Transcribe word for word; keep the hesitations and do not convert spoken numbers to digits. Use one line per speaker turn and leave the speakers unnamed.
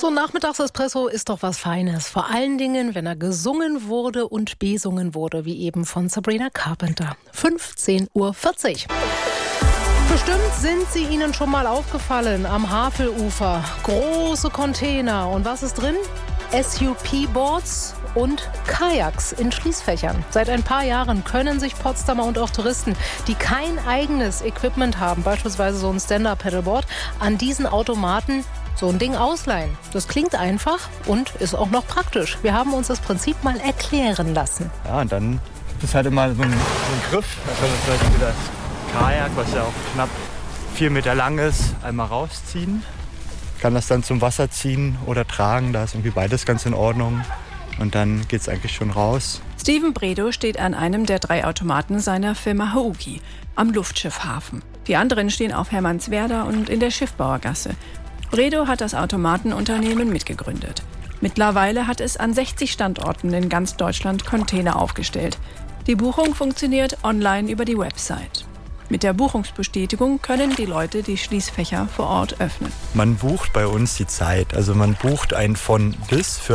So ein Nachmittagsespresso ist doch was Feines. Vor allen Dingen, wenn er gesungen wurde und besungen wurde, wie eben von Sabrina Carpenter. fünfzehn Uhr vierzig. Bestimmt sind sie Ihnen schon mal aufgefallen am Havelufer. Große Container. Und was ist drin? S U P-Boards und Kajaks in Schließfächern. Seit ein paar Jahren können sich Potsdamer und auch Touristen, die kein eigenes Equipment haben, beispielsweise so ein Stand-Up-Paddleboard, an diesen Automaten so ein Ding ausleihen. Das klingt einfach und ist auch noch praktisch. Wir haben uns das Prinzip mal erklären lassen.
Ja, und dann ist halt immer so ein, so ein Griff. Also das heißt, das Kajak, was ja auch knapp vier Meter lang ist, einmal rausziehen. Kann das dann zum Wasser ziehen oder tragen. Da ist irgendwie beides ganz in Ordnung. Und dann geht es eigentlich schon raus.
Steven Bredow steht an einem der drei Automaten seiner Firma Hauki am Luftschiffhafen. Die anderen stehen auf Hermannswerder und in der Schiffbauergasse. Bredow hat das Automatenunternehmen mitgegründet. Mittlerweile hat es an sechzig Standorten in ganz Deutschland Container aufgestellt. Die Buchung funktioniert online über die Website. Mit der Buchungsbestätigung können die Leute die Schließfächer vor Ort öffnen.
Man bucht bei uns die Zeit. Also man bucht ein von bis für